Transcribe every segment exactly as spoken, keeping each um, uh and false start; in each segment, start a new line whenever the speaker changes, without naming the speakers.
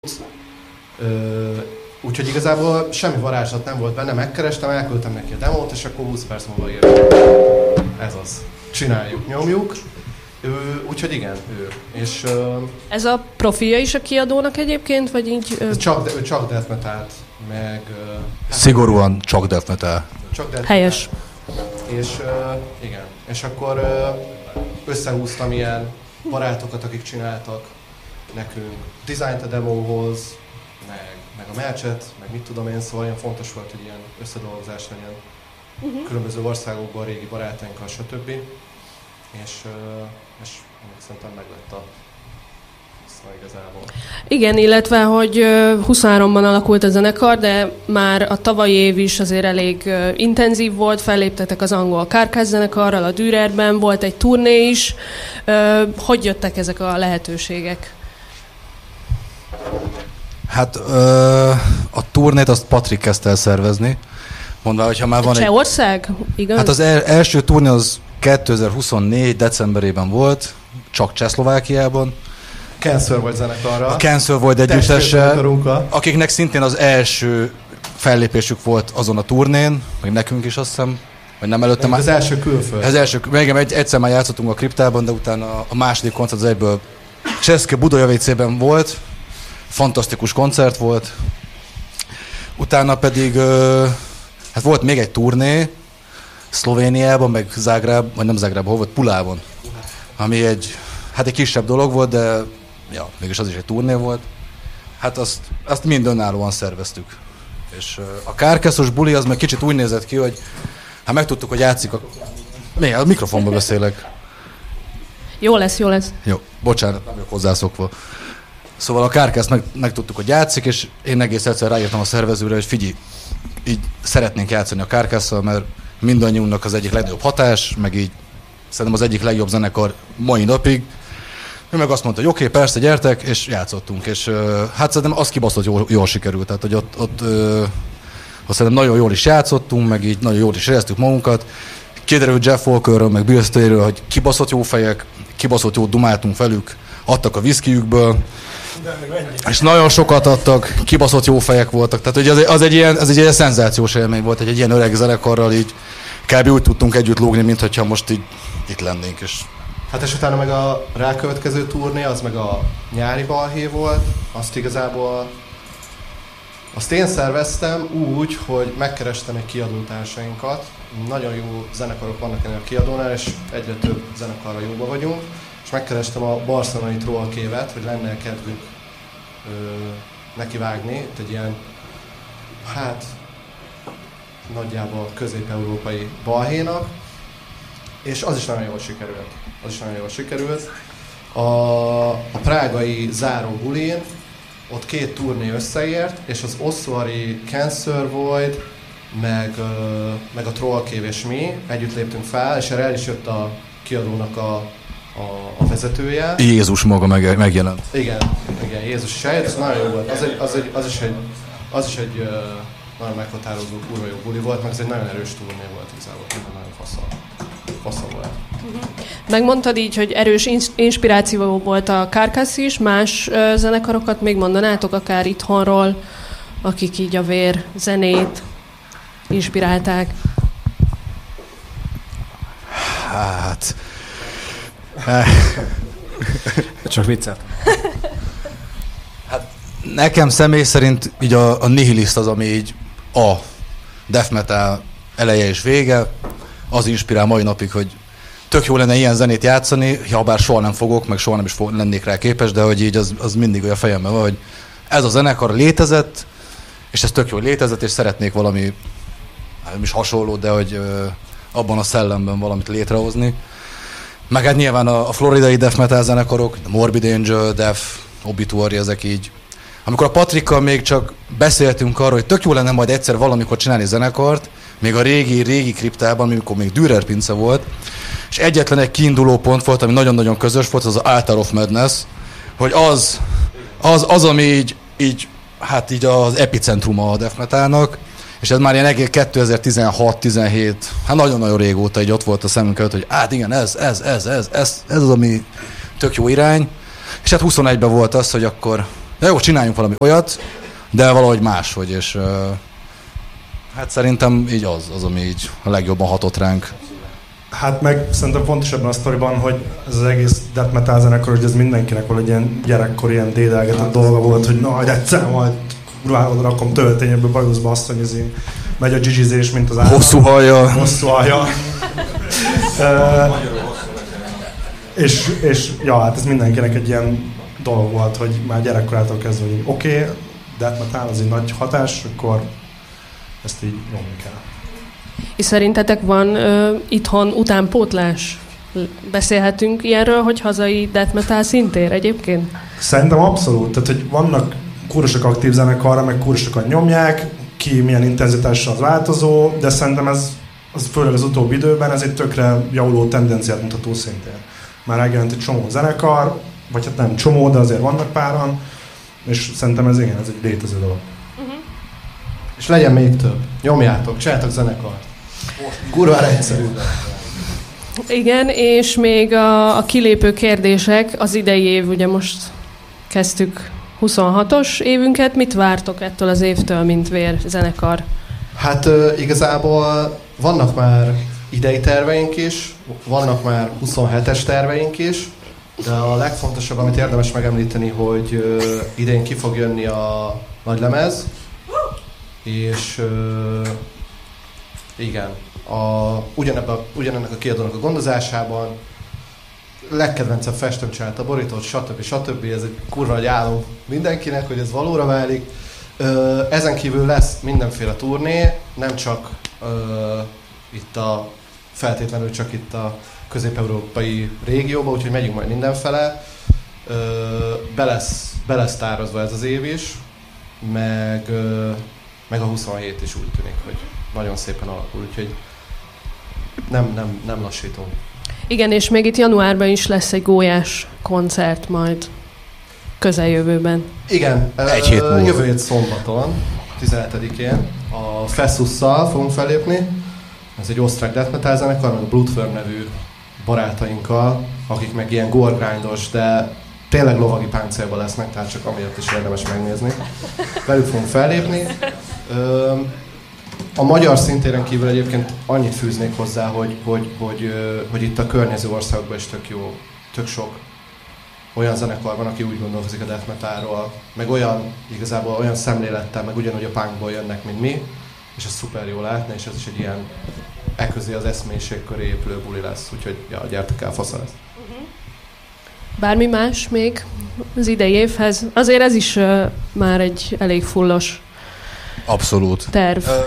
Úgyhogy igazából semmi varázslat nem volt benne, megkerestem, elküldtem neki a demót, és akkor húsz perc múlva írt. Ez az. Csináljuk, nyomjuk. Úgyhogy igen, ő. És,
ez a profilja is a kiadónak egyébként, vagy így?
Ő csak, ő csak death metalt, meg...
Szigorúan csak death metal.
Csak death
Helyes.
Metal. És igen, és akkor összehúztam ilyen barátokat, akik csináltak nekünk dizájnt a demóhoz, meg, meg a matchet, meg mit tudom én, szóval olyan fontos volt, hogy ilyen összedolgozás legyen uh-huh. különböző országokban, régi barátainkkal, stb. És, és szerintem meg lett a szóval igazából.
Igen, illetve, hogy huszonháromban alakult a zenekar, de már a tavalyi év is azért elég intenzív volt, felléptetek az angol Carcass zenekarral, a Dürerben, volt egy turné is. Hogy jöttek ezek a lehetőségek?
Hát ö, a turnét azt Patrik kezdte el szervezni. Mondva, hogyha már van
Csehország?
egy...
Igaz?
Hát az el, első turné az kétezer-huszonnégy decemberében volt, csak Csehszlovákiában.
Cancer volt zenekarra.
A Cancer volt együttessel, akiknek szintén az első fellépésük volt azon a turnén, meg nekünk is azt hiszem, vagy nem előtte már.
Az első külföld.
Az első, még egy, egyszer már játszottunk a kriptában, de utána a második koncert az egyből Cseszke Budajavicében volt. Fantasztikus koncert volt. Utána pedig hát volt még egy turné Szlovéniában, meg Zágráb, vagy nem Zágráb, hol volt? Pulában. Ami egy, hát egy kisebb dolog volt, de ja, mégis az is egy turné volt. Hát azt, azt mind önállóan szerveztük. És a Carcassos buli az meg kicsit úgy nézett ki, hogy hát megtudtuk, hogy játszik a... Mi? A mikrofonba beszélek.
Jó lesz, jó lesz.
Jó, bocsánat, nem vagyok hozzászokva. Szóval a Carcass meg, megtudtuk, hogy játszik, és én egész egyszer ráírtam a szervezőre, hogy figyelj, így szeretnénk játszani a Carcasszal, mert mindannyiunknak az egyik legnagyobb hatás, meg így szerintem az egyik legjobb zenekar mai napig. Ő meg azt mondta, hogy oké, okay, persze, gyertek, és játszottunk, és uh, hát szerintem az kibaszott jól, jól sikerült, tehát hogy ott, ott, uh, ott szerintem nagyon jól is játszottunk, meg így nagyon jól is éreztük magunkat. Kiderült Jeff Walkerről, meg Bill Staleyről, hogy kibaszott jó fejek, kibaszott jó dumáltunk velük, adtak a whiskyjükből, és nagyon sokat adtak, kibaszott jó fejek voltak, tehát hogy az, az egy ilyen, az egy ilyen szenzációs élmény volt, hogy egy ilyen öreg zenekarral így kb. Úgy tudtunk együtt lógni, mint hogyha most így itt lennénk. És...
Hát és utána meg a rákövetkező turné, az meg a nyári balhé volt, azt igazából azt én szerveztem úgy, hogy megkerestem egy kiadótársainkat, nagyon jó zenekarok vannak ennél a kiadónál, és egyre több zenekarra jóba vagyunk, és megkerestem a barcelonai Trollkévet, hogy lenne kedvük ö, nekivágni, itt egy ilyen, hát nagyjából közép-európai balhénak, és az is nagyon jól sikerült. Az is nagyon jól sikerült. A, a prágai záró bulin ott két turné összeért, és az Ossuari Cancer Void, meg, meg a Trollkév és mi együtt léptünk fel, és erre el is jött a kiadónak a, a, a vezetője.
Jézus maga meg, megjelent.
Igen, igen, Jézus is eljött, ez nagyon jó volt. Az, egy, az, egy, az is egy, az is egy uh, nagyon meghatározó, kurva jó buli volt, meg ez egy nagyon erős turné volt igazából, nagyon faszal. Faszal volt.
Uh-huh. Megmondtad így, hogy erős inspiráció volt a Carcass is, más uh, zenekarokat még mondanátok akár itthonról, akik így a vér zenét inspirálták?
Hát...
Csak viccet.
Hát nekem személy szerint így a, a Nihilist az, ami így a death metal eleje és vége, az inspirál mai napig, hogy tök jó lenne ilyen zenét játszani, ha bár soha nem fogok, meg soha nem is fog, lennék rá képes, de hogy így az, az mindig olyan fejemben van, hogy ez a zenekar létezett, és ez tök jó, hogy létezett, és szeretnék valami, nem is hasonló, de hogy ö, abban a szellemben valamit létrehozni. Meg hát nyilván a, a floridai death metal zenekarok, a Morbid Angel, Death, Obituary, ezek így. Amikor a Patrikkal még csak beszéltünk arról, hogy tök jó lenne majd egyszer valamikor csinálni zenekart, még a régi, régi kriptában, amikor még Dürer pince volt, és egyetlen egy kiinduló pont volt, ami nagyon-nagyon közös volt, az az Altar of Madness, hogy az, az, az ami így, így, hát így az epicentruma a death metalnak, és ez már ilyen egész kétezer-tizenhat tizenhét, hát nagyon-nagyon régóta így ott volt a szemünk előtt, hogy hát igen, ez, ez, ez, ez, ez, ez az, ami tök jó irány. És hát huszonegyben volt az, hogy akkor De jó, csináljunk valami olyat, de valahogy máshogy, és uh, hát szerintem így az, az, ami így a legjobban hatott ránk.
Hát meg szerintem fontos ebben a sztoriban, hogy ez az egész death metal zenekar, hogy ez mindenkinek valahogy ilyen gyerekkor ilyen dédelgetett dolga volt, hogy na, hogy egyszer majd ruhálod rakom töltényebbe, bajuszba azt, hogy ez így megy a dzsizsizés, mint az állam.
Hosszú hajja.
Hosszú hajja. uh, és, és ja, hát ez mindenkinek egy ilyen dolog volt, hogy már gyerekkorától kezdve, hogy oké, okay, death metal az egy nagy hatás, akkor ezt így nyomni kell.
És szerintetek van ö, itthon utánpótlás? Beszélhetünk ilyenről, hogy hazai death metal szintér egyébként?
Szerintem abszolút. Tehát, hogy vannak kúrosok aktív zenekarra, meg kúrosokat nyomják, ki milyen intenzitással az változó, de szerintem ez, az főleg az utóbbi időben, ez egy tökre javuló tendenciát mutató szintén. Már megjelent egy csomó zenekar, vagy hát nem csomó, de azért vannak páran, és szerintem ez igen, ez egy létező dolog.
Uh-huh.
És legyen még több. Nyomjátok, csináljátok zenekart. Kurvára egyszerű.
Igen, és még a, a kilépő kérdések, az idei év, ugye most kezdtük huszonhatos évünket, mit vártok ettől az évtől, mint Vér zenekar?
Hát uh, igazából vannak már idei terveink is, vannak már huszonhetes terveink is, de a legfontosabb, amit érdemes megemlíteni, hogy uh, idén ki fog jönni a nagylemez, és uh, igen, a, ugyanebben, ugyanennek a kiadónak a gondozásában legkedvencebb festőm csinálta a borítót, stb. stb. Ez egy kurva nagy álom mindenkinek, hogy ez valóra válik. Ö, ezen kívül lesz mindenféle turné, nem csak ö, itt a, feltétlenül csak itt a közép-európai régióban, úgyhogy megyünk majd mindenfele. Ö, be, lesz, be lesz tározva ez az év is, meg, ö, meg a huszonhét is úgy tűnik, hogy nagyon szépen alakul, úgyhogy nem, nem, nem lassítunk.
Igen, és még itt januárban is lesz egy gólyás koncert majd közeljövőben.
Igen,
egy hét múlva.
Jövő hét szombaton, tizenhetedikén a Fessusszal fogunk fellépni. Ez egy osztrák death metal zenekar, meg a Bloodfern nevű barátainkkal, akik meg ilyen gore grindos, de tényleg lovagi páncélban lesznek, tehát csak amiatt is érdemes megnézni. Velük fogunk fellépni. A magyar szintéren kívül egyébként annyit fűznék hozzá, hogy, hogy, hogy, hogy itt a környező országokban is tök jó, tök sok olyan zenekar van, aki úgy gondolkozik a death metalról, meg olyan, igazából olyan szemlélettel, meg ugyanúgy a punkból jönnek, mint mi, és ez szuper jó látni, és ez is egy ilyen eközé az eszmélyiség köré épülő buli lesz, úgyhogy ja, gyertek el, fasz lesz.
Bármi más még az idei évhez? Azért ez is uh, már egy elég fullos
Abszolút.
terv. Uh,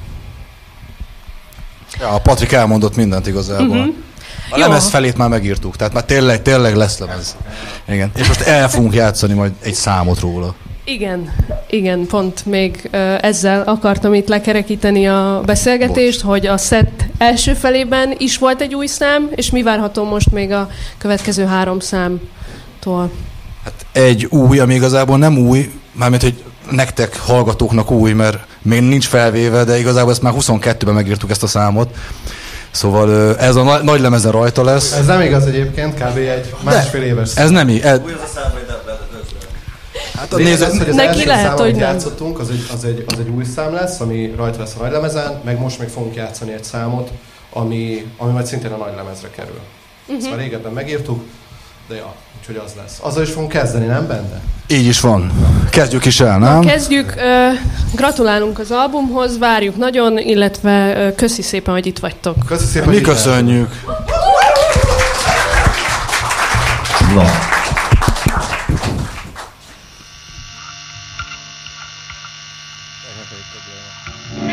ja, a Patrik elmondott mindent igazából. Uh-huh. A lemez felét már megírtuk, tehát már tényleg, tényleg lesz lemez. Igen. És most el fogunk játszani majd egy számot róla.
Igen, igen, pont még uh, ezzel akartam itt lekerekíteni a beszélgetést, Bocs. hogy a set első felében is volt egy új szám, és mi várható most még a következő három számtól?
Hát egy új, ami igazából nem új, mármint, hogy nektek hallgatóknak új, mert még nincs felvéve, de igazából ezt már huszonkettőben megírtuk ezt a számot. Szóval ez a nagy, nagy lemezen rajta lesz.
Ez nem igaz egyébként, kb. Egy másfél éves szám.
Ez nem így. Ez...
Új az a szám, hogy nem
Hát nézd, az, hogy az
neki
első
lehet,
szám,
hogy
amit
nem.
játszottunk, az egy, az, egy, az egy új szám lesz, ami rajta lesz a nagylemezen, meg most még fogunk játszani egy számot, ami, ami majd szintén a nagylemezre kerül. Uh-huh. Ezt már régebben megírtuk, de ja, úgyhogy az lesz. Azzal is fogunk kezdeni, nem benne?
Így is van. Kezdjük is el, nem?
Na, kezdjük. Gratulálunk az albumhoz, várjuk nagyon, illetve köszi szépen, hogy itt vagytok.
Köszi szépen,
Mi köszönjük.
Na.